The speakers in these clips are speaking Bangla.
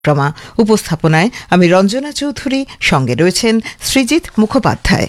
উপস্থাপনায় আমি রঞ্জনা চৌধুরী, সঙ্গে রয়েছেন সৃজিত মুখোপাধ্যায়।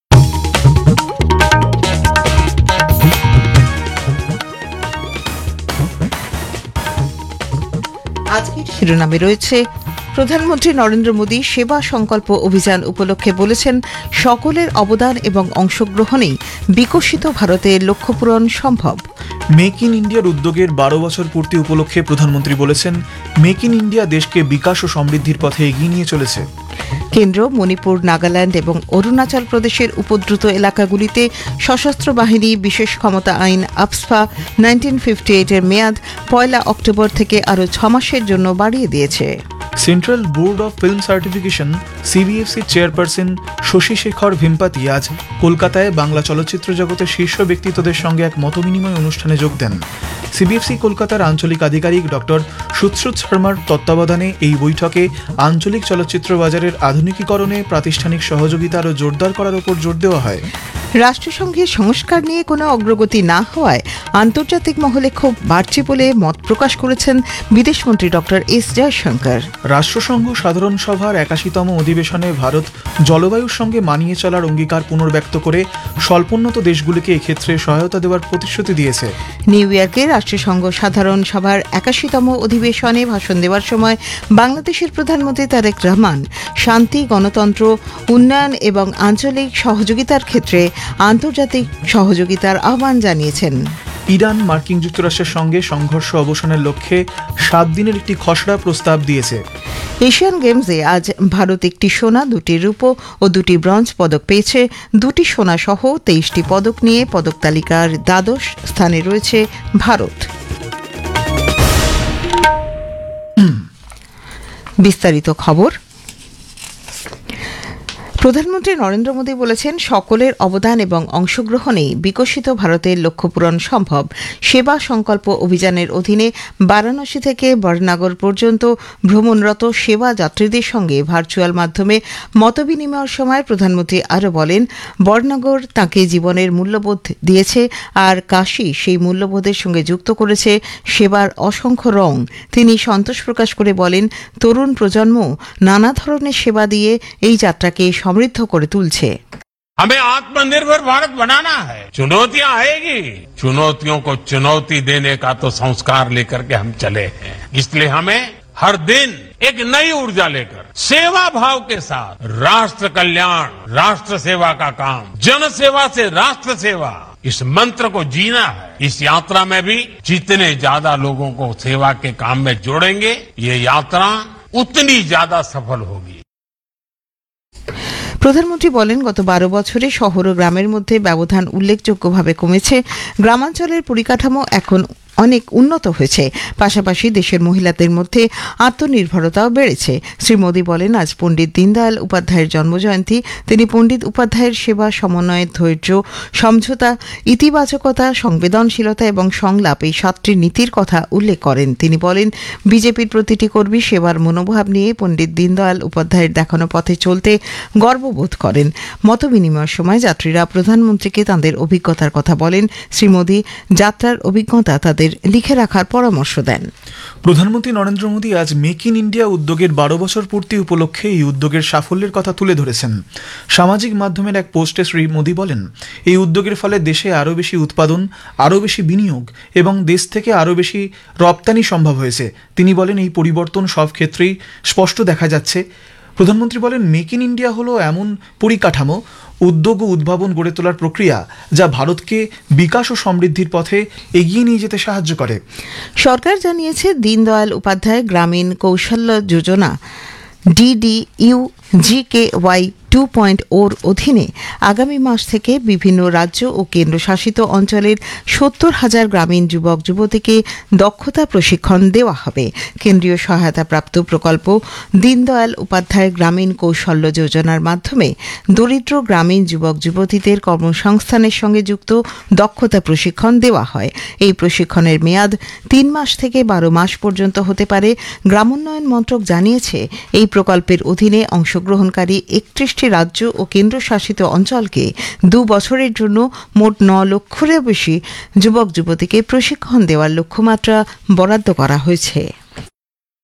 আজকের শিরোনামে রয়েছে প্রধানমন্ত্রী নরেন্দ্র মোদী সেবা সংকল্প অভিযান উপলক্ষে বলেছেন, সকলের অবদান এবং অংশগ্রহণেই বিকশিত ভারতের লক্ষ্য পূরণ সম্ভব। মেক ইন ইন্ডিয়ার উদ্যোগের 12 বছর পূর্তি উপলক্ষে প্রধানমন্ত্রী বলেছেন, মেক ইন ইন্ডিয়া দেশকে বিকাশ ও সমৃদ্ধির পথে এগিয়ে নিয়ে চলেছে। কেন্দ্র মণিপুর, নাগাল্যান্ড এবং অরুণাচল প্রদেশের উপদ্রুত এলাকাগুলিতে সশস্ত্র বাহিনী বিশেষ ক্ষমতা আইন আফস্পা 1958 এর মেয়াদ 1 অক্টোবর থেকে আরও 6 মাসের জন্য বাড়িয়ে দিয়েছে। Central board of film certification সিবিএফসি chairperson Shashi Shekhar ভেম্পাতি আজ কলকাতায় বাংলা চলচ্চিত্র জগতের শীর্ষ ব্যক্তিত্বদের সঙ্গে এক মতবিনিময় অনুষ্ঠানে যোগ দেন। সিবিএফসি কলকাতার আঞ্চলিক আধিকারিক ডক্টর সুশ্রুত শর্মার তত্ত্বাবধানে এই বৈঠকে আঞ্চলিক চলচ্চিত্র বাজারের আধুনিকীকরণে প্রাতিষ্ঠানিক সহযোগিতা আরও জোরদার করার উপর জোর দেওয়া হয়। রাষ্ট্রসংঘের সংস্কার নিয়ে কোনো অগ্রগতি না হওয়ায় আন্তর্জাতিক মহলে ক্ষোভ বাড়ছে বলে মত প্রকাশ করেছেন বিদেশমন্ত্রী ডক্টর এস জয়শঙ্কর। রাষ্ট্রসংঘ সাধারণ সভার 81তম অধিবেশনে ভারত জলবায়ুর সঙ্গে মানিয়ে চলার অঙ্গীকার পুনর্ব্যক্ত করে স্বল্পোন্নত দেশগুলিকে এক্ষেত্রে সহায়তা দেওয়ার প্রতিশ্রুতি দিয়েছে। নিউ ইয়র্কে রাষ্ট্রসংঘ সাধারণ সভার 81তম অধিবেশনে ভাষণ দেওয়ার সময় বাংলাদেশের প্রধানমন্ত্রী তারেক রহমান শান্তি, গণতন্ত্র, উন্নয়ন এবং আঞ্চলিক সহযোগিতার ক্ষেত্রে আন্তর্জাতিক সহযোগিতার আহ্বান জানিয়েছেন। ইরান মার্কিন যুক্তরাষ্ট্রের সঙ্গে সংঘর্ষ অবসানের লক্ষ্যে 7 দিনের একটি খসড়া প্রস্তাব দিয়েছে। এশিয়ান গেমসে আজ ভারত 1টি সোনা, 2টি রূপো ও 2টি ব্রোঞ্জ পদক পেয়েছে। 2টি সোনা সহ 23টি পদক নিয়ে পদক তালিকার দ্বাদশ স্থানে রয়েছে ভারত। বিস্তারিত খবর। প্রধানমন্ত্রী নরেন্দ্র মোদী বলেছেন, সকলের অবদান এবং অংশগ্রহণেই বিকশিত ভারতের লক্ষ্য পূরণ সম্ভব। সেবা সংকল্প অভিযানের অধীনে বারাণসী থেকে বড়নগর পর্যন্ত ভ্রমণরত সেবা যাত্রীদের সঙ্গে ভার্চুয়াল মাধ্যমে মতবিনিময়ের সময় প্রধানমন্ত্রী আরও বলেন, বড়নগর তাঁকে জীবনের মূল্যবোধ দিয়েছে, আর কাশী সেই মূল্যবোধের সঙ্গে যুক্ত করেছে সেবার অসংখ্য রং। তিনি সন্তোষ প্রকাশ করে বলেন, তরুণ প্রজন্ম নানা ধরনের সেবা দিয়ে এই যাত্রাকে সমৃদ্ধ করে তুলছে। हमें आत्मनिर्भर भारत बनाना है। चुनौतियां आएगी, चुनौतियों को चुनौती देने का तो संस्कार लेकर के हम चले हैं। इसलिए हमें हर दिन एक नई ऊर्जा लेकर सेवा भाव के साथ राष्ट्र कल्याण, राष्ट्र सेवा का काम, जन सेवा से राष्ट्र सेवा, इस मंत्र को जीना है। इस यात्रा में भी जितने ज्यादा लोगों को सेवा के काम में जोड़ेंगे, ये यात्रा उतनी ज्यादा सफल होगी। প্রধানমন্ত্রী বলেন, গত 12 বছরে শহর ও গ্রামের মধ্যে ব্যবধান উল্লেখযোগ্যভাবে কমেছে। গ্রামাঞ্চলের পরিকাঠামো এখন অনেক উন্নত হয়েছে, পাশাপাশি দেশের মহিলাদের মধ্যে আত্মনির্ভরতাও বেড়েছে। শ্রী মোদী বলেন, আজ পণ্ডিত দীনদয়াল উপাধ্যায়ের জন্মজয়ন্তী। তিনি পণ্ডিত উপাধ্যায়ের সেবা, সমন্বয়, ধৈর্য, সমঝোতা, ইতিবাচকতা, সংবেদনশীলতা এবং সংলাপ, এই 7টি নীতির কথা উল্লেখ করেন। তিনি বলেন, বিজেপির প্রতিটি কর্মী সেবার মনোভাব নিয়ে পণ্ডিত দীনদয়াল উপাধ্যায়ের দেখানো পথে চলতে গর্ববোধ করেন। মতবিনিময়ের সময় যাত্রীরা প্রধানমন্ত্রীকে তাঁদের অভিজ্ঞতার কথা বলেন। শ্রী মোদী যাত্রার অভিজ্ঞতা তাদের লিখে রাখার পরামর্শ দেন। প্রধানমন্ত্রী নরেন্দ্র মোদী আজ মেক ইন ইন্ডিয়া উদ্যোগের 12 বছর পূর্তি উপলক্ষে এই উদ্যোগের সাফল্যের কথা তুলে ধরেছেন। সামাজিক মাধ্যমের এক পোস্টে শ্রী মোদী বলেন, এই উদ্যোগের ফলে দেশে আরও বেশি উৎপাদন, আরও বেশি বিনিয়োগ এবং দেশ থেকে আরও বেশি রপ্তানি সম্ভব হয়েছে। তিনি বলেন, এই পরিবর্তন সব ক্ষেত্রেই স্পষ্ট দেখা যাচ্ছে। প্রধানমন্ত্রী বলেন, মেক ইন ইন্ডিয়া হলো এমন পরিকাঠামো, উদ্যোগ ও উদ্ভাবন গড়ে তোলার প্রক্রিয়া যা ভারতকে বিকাশ ও সমৃদ্ধির পথে এগিয়ে নিয়ে যেতে সাহায্য করে। সরকার জানিয়েছে, দীনদয়াল উপাধ্যায় গ্রামীণ কৌশল্য যোজনা DDU-GKY 2.0 অধীনে আগামী মাস থেকে বিভিন্ন রাজ্য ও কেন্দ্রশাসিত অঞ্চলের 70,000 গ্রামীণ যুবক যুবতীকে দক্ষতা প্রশিক্ষণ দেওয়া হবে। কেন্দ্রীয় সহায়তাপ্রাপ্ত প্রকল্প দীনদয়াল উপাধ্যায় গ্রামীণ কৌশল্য যোজনার মাধ্যমে দরিদ্র গ্রামীণ যুবক যুবতীদের কর্মসংস্থানের সঙ্গে যুক্ত দক্ষতা প্রশিক্ষণ দেওয়া হয়। এই প্রশিক্ষণের মেয়াদ 3 মাস থেকে 12 মাস পর্যন্ত হতে পারে। গ্রামোন্নয়ন মন্ত্রক জানিয়েছে, এই প্রকল্পের অধীনে অংশগ্রহণকারী 31 রাজ্য ও কেন্দ্রশাসিত অঞ্চলকে 2 বছরের জন্য মোট 9 লক্ষেরও বেশি যুবক যুবতীকে প্রশিক্ষণ দেওয়ার লক্ষ্যমাত্রা বরাদ্দ করা হয়েছে।